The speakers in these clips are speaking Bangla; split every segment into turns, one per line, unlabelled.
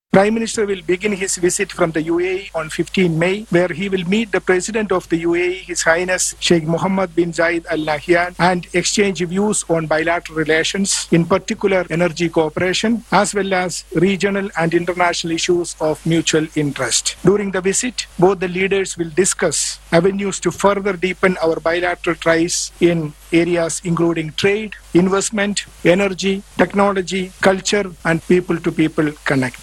Prime Minister will begin his visit from the UAE on 15 May, where he will meet the President of the UAE, His Highness Sheikh Mohammed bin Zayed Al Nahyan, and exchange views on bilateral relations, in particular energy cooperation, as well as regional and international issues of mutual interest. During the visit, both the leaders will discuss avenues to further deepen our bilateral ties in areas including trade, investment, energy, technology, culture, and people-to-people connect.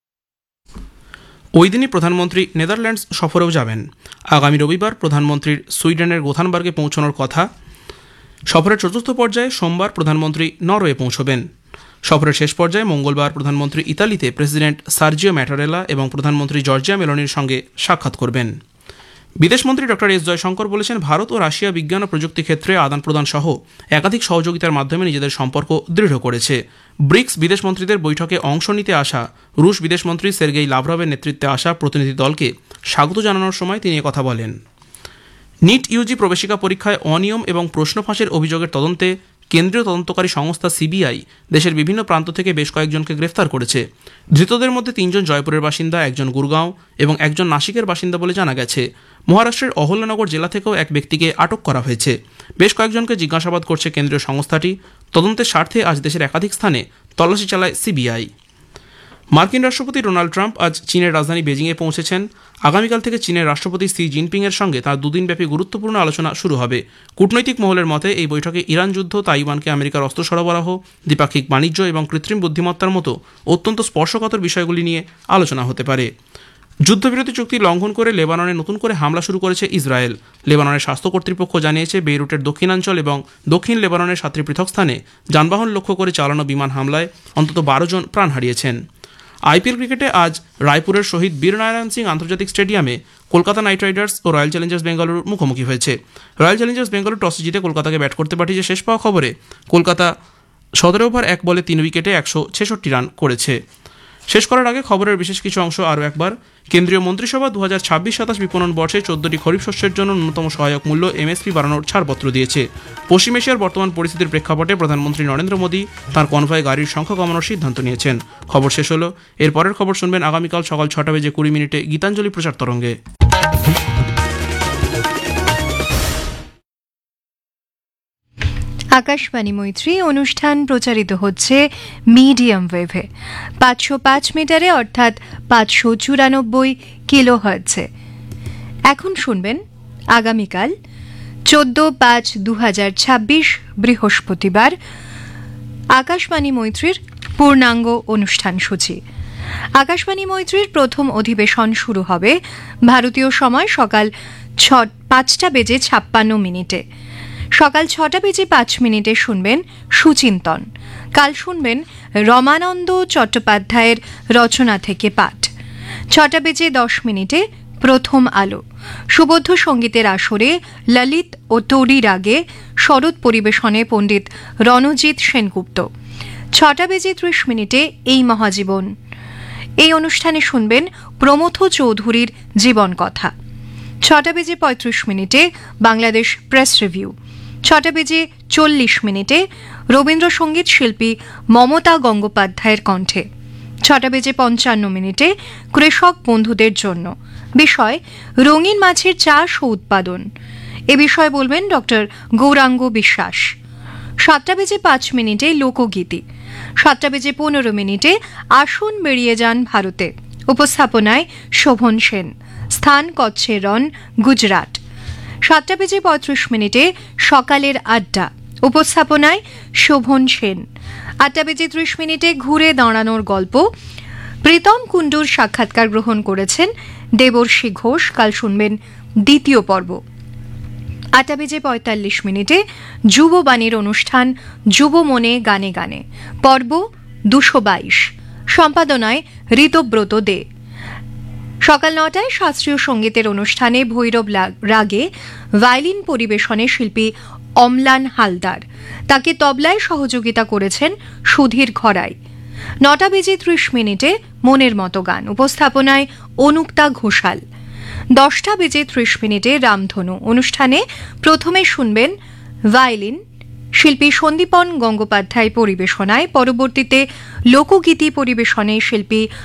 ওই দিনই প্রধানমন্ত্রী নেদারল্যান্ডস সফরেও যাবেন। আগামী রবিবার প্রধানমন্ত্রীর সুইডেনের গোথানবার্গে পৌঁছানোর কথা। সফরের চতুর্থ পর্যায়ে সোমবার প্রধানমন্ত্রী নরওয়ে পৌঁছবেন। সফরের শেষ পর্যায়ে মঙ্গলবার প্রধানমন্ত্রী ইতালিতে প্রেসিডেন্ট সার্জিও ম্যাটারেলা এবং প্রধানমন্ত্রী জর্জিয়া মেলোনির সঙ্গে সাক্ষাৎ করবেন। বিদেশমন্ত্রী ডক্টর এস জয়শঙ্কর বলেছেন, ভারত ও রাশিয়া বিজ্ঞান ও প্রযুক্তি ক্ষেত্রে আদান প্রদান সহ একাধিক সহযোগিতার মাধ্যমে নিজেদের সম্পর্ক দৃঢ় করেছে। ব্রিক্স বিদেশমন্ত্রীদের বৈঠকে অংশ নিতে আসা রুশ বিদেশমন্ত্রী সের্গেই লাভরভের নেতৃত্বে আসা প্রতিনিধি দলকে স্বাগত জানানোর সময় তিনি কথা বলেন। নিট ইউজি প্রবেশিকা পরীক্ষায় অনিয়ম এবং প্রশ্ন ফাঁসের অভিযোগের তদন্তে কেন্দ্রীয় তদন্তকারী সংস্থা সিবিআই দেশের বিভিন্ন প্রান্ত থেকে বেশ কয়েকজনকে গ্রেফতার করেছে। ধৃতদের মধ্যে 3 জন জয়পুরের বাসিন্দা, 1 জন গুরগাঁও এবং 1 জন নাসিকের বাসিন্দা বলে জানা গেছে। মহারাষ্ট্রের অহল্যানগর জেলা থেকেও এক ব্যক্তিকে আটক করা হয়েছে। বেশ কয়েকজনকে জিজ্ঞাসাবাদ করছে কেন্দ্রীয় সংস্থাটি। তদন্তের স্বার্থে আজ দেশের একাধিক স্থানে তল্লাশি চালায় সিবিআই। মার্কিন রাষ্ট্রপতি ডোনাল্ড ট্রাম্প আজ চীনের রাজধানী বেজিংয়ে পৌঁছেছেন। আগামীকাল থেকে চীনের রাষ্ট্রপতি শি জিনপিংয়ের সঙ্গে তাঁর দুদিনব্যাপী গুরুত্বপূর্ণ আলোচনা শুরু হবে। কূটনৈতিক মহলের মতে এই বৈঠকে ইরান যুদ্ধ, তাইওয়ানকে আমেরিকার অস্ত্র সরবরাহ, দ্বিপাক্ষিক বাণিজ্য এবং কৃত্রিম বুদ্ধিমত্তার মতো অত্যন্ত স্পর্শকাতর বিষয়গুলি নিয়ে আলোচনা হতে পারে। যুদ্ধবিরতি চুক্তি লঙ্ঘন করে লেবাননে নতুন করে হামলা শুরু করেছে ইসরায়েল। লেবাননের স্বাস্থ্য কর্তৃপক্ষ জানিয়েছে, বেইরুটের দক্ষিণাঞ্চল এবং দক্ষিণ লেবাননের 7টি পৃথক স্থানে যানবাহন লক্ষ্য করে চালানো বিমান হামলায় অন্তত 12 জন প্রাণ হারিয়েছেন। আইপিএল ক্রিকেটে আজ রায়পুরের শহীদ বীরনারায়ণ সিং আন্তর্জাতিক স্টেডিয়ামে কলকাতা নাইট রাইডার্স ও রয়্যাল চ্যালেঞ্জার্স বেঙ্গালুরুর মুখোমুখি হয়েছে। রয়্যাল চ্যালেঞ্জার্স বেঙ্গালুরু টসে জিতে কলকাতাকে ব্যাট করতে পাঠিয়েছে। শেষ পাওয়া খবরে কলকাতা 17 ওভার 1 বলে 3 উইকেটে 166 রান করেছে। শেষ করার আগে খবরের বিশেষ কিছু অংশ আরও একবার। কেন্দ্রীয় মন্ত্রিসভা 2026-27 বিপণন বর্ষে 14টি খরিফ শস্যের জন্য ন্যূনতম সহায়ক মূল্য এমএসপি বাড়ানোর ছাড়পত্র দিয়েছে। পশ্চিম এশিয়ার বর্তমান পরিস্থিতির প্রেক্ষাপটে প্রধানমন্ত্রী নরেন্দ্র মোদী তাঁর কনভয় গাড়ির সংখ্যা কমানোর সিদ্ধান্ত নিয়েছেন। খবর শেষ হলো। এর পরের খবর শুনবেন আগামীকাল সকাল 6:20 গীতাঞ্জলি প্রচার তরঙ্গে।
আকাশবাণী মৈত্রী অনুষ্ঠান প্রচারিত হচ্ছে মিডিয়াম ওয়েভে 505 মিটারে অর্থাৎ 594 কিলোহার্টজে। এখন শুনবেন আগামীকাল 14/5/2026 বৃহস্পতিবার আকাশবাণী মৈত্রীর পূর্ণাঙ্গ অনুষ্ঠান সূচি। আকাশবাণী মৈত্রীর প্রথম অধিবেশন শুরু হবে ভারতীয় সময় সকাল 5:56 সকাল 6:05 শুনবেন সুচিন্তন। কাল শুনবেন রমানন্দ চট্টোপাধ্যায়ের রচনা থেকে পাঠ। 6:10 প্রথম আলো। সুবদ্ধ সঙ্গীতের আসরে ললিত ও তোড়ি রাগে শরৎ পরিবেশনে পণ্ডিত রণজিৎ সেনগুপ্ত। 6:30 এই মহাজীবন। এই অনুষ্ঠানে শুনবেন প্রমথ চৌধুরীর জীবন কথা। 6:35 বাংলাদেশ প্রেস রিভিউ। 6:40 রবীন্দ্রসঙ্গীত শিল্পী মমতা গঙ্গোপাধ্যায়ের কণ্ঠে। 6:55 কৃষক বন্ধুদের জন্য। বিষয় রঙিন মাছের চাষ ও উৎপাদন। এ বিষয়ে বলবেন ডক্টর গৌরাঙ্গ বিশ্বাস। 7:05 লোকগীতি। 7:15 আসুন বেরিয়ে যান ভারতে। উপস্থাপনায় শোভন সেন। স্থান কচ্ছের রন, গুজরাট। 7:35 সকালের আড্ডা। উপস্থাপনায় শোভন সেন। 8:30 ঘুরে দাঁড়ানোর গল্প। প্রীতম কুণ্ডুর সাক্ষাৎকার গ্রহণ করেছেন দেবর্ষী ঘোষ। কাল শুনবেন দ্বিতীয় পর্ব। 8:45 যুববাণীর অনুষ্ঠান যুব মনে গানে গানে, পর্ব 222। সম্পাদনায় ঋতব্রত দে। সকাল 9টায় শাস্ত্রীয় সঙ্গীতের অনুষ্ঠানে ভৈরব রাগে ভায়োলিন পরিবেশনে শিল্পী অম্লান হালদার। তাকে তবলায় সহযোগিতা করেছেন সুধীর খড়াই। 9:30 মনের মতো গান। উপস্থাপনায় অনুক্তা ঘোষাল। 10:30 রামধনু। অনুষ্ঠানে প্রথমে শুনবেন ভায়োলিন শিল্পী সন্দীপন গঙ্গোপাধ্যায় পরিবেশনায়, পরবর্তীতে লোকগীতি পরিবেশনে শিল্পী